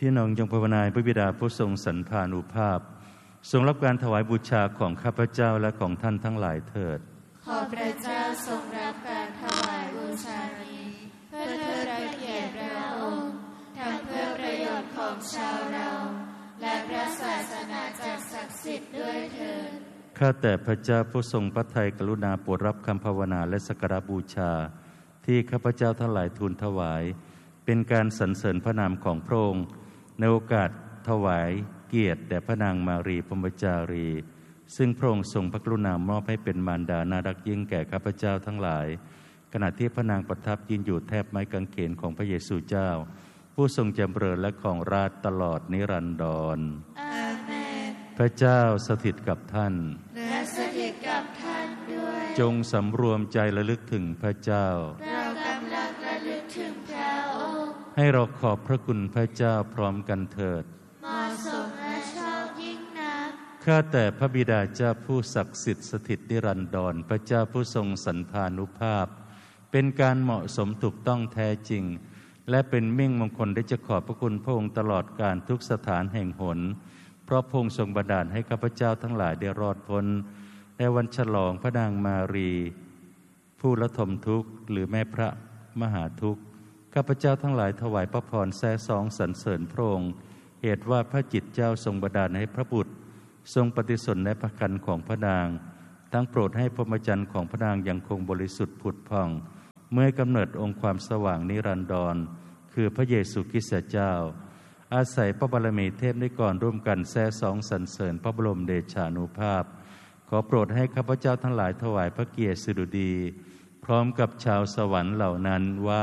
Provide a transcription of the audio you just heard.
พี่น้องจงภาวนาพระบิดาผู้ทรงสันพานุภาพทรงรับการถวายบูชาของข้าพเจ้าและของท่านทั้งหลายเถิดขอพระเจ้าทรงรับการถวายบูชานี้เพื่อเทิดพระเกียรติพระองค์ทั้งเพื่อประโยชน์ของชาวเราและพระศาสนาจักรศักดิ์สิทธิ์ด้วยเถิดข้าแต่พระเจ้าผู้ทรงพระทัยกรุณาโปรดรับคำภาวนาและสักการบูชาที่ข้าพเจ้าทั้งหลายทูลถวายเป็นการสรรเสริญพระนามของพระองค์ในโอกาสถวายเกียรติแด่พระนางมารีพรหมจารีซึ่งพระองค์ทรงพระกรุณามอบให้เป็นมารดาน่ารักยิ่งแก่ข้าพเจ้าทั้งหลายขณะที่พระนางประทับยืนอยู่แทบไม้กางเขนของพระเยซูเจ้าผู้ทรงจำเริญและของราชตลอดนิรันดรอาเมนพระเจ้าสถิตกับท่านและสถิตกับท่านด้วยจงสำรวมใจระลึกถึงพระเจ้าเรากำลังระลึกถึงพระองค์ให้เราขอบพระคุณพระเจ้าพร้อมกันเถิดเหมาะสมและชอบยิ่งนักข้าแต่พระบิดาเจ้าผู้ศักดิ์สิทธิ์สถิตนิรันดรพระเจ้าผู้ทรงสันพานุภาพเป็นการเหมาะสมถูกต้องแท้จริงและเป็นมิ่งมงคลได้จะขอบพระคุณพระองค์ตลอดกาลทุกสถานแห่งหนเพราะพระองค์ทรงบันดาลให้ข้าพเจ้าทั้งหลายได้รอดพ้นในวันฉลองพระนางมารีผู้ละทมทุกข์หรือแม่พระมหาทุกข์ข้าพเจ้าทั้งหลายถวายพระพรแซ่ซองสรรเสริญพระองค์เหตุว่าพระจิตเจ้าทรงบันดาลให้พระบุตรทรงปฏิสนธิในพระครรภ์ของพระนางทั้งโปรดให้พรหมจรรย์ของพระนางยังคงบริสุทธิ์ผุดผ่องเมื่อกำเนิดองค์ความสว่างนิรันดรคือพระเยซูคริสต์เจ้าอาศัยพระบารมีเทพนิกรร่วมกันแซ่ซองสรรเสริญพระบรมเดชานุภาพขอโปรดให้ข้าพเจ้าทั้งหลายถวายพระเกียรติสดุดีพร้อมกับชาวสวรรค์เหล่านั้นว่า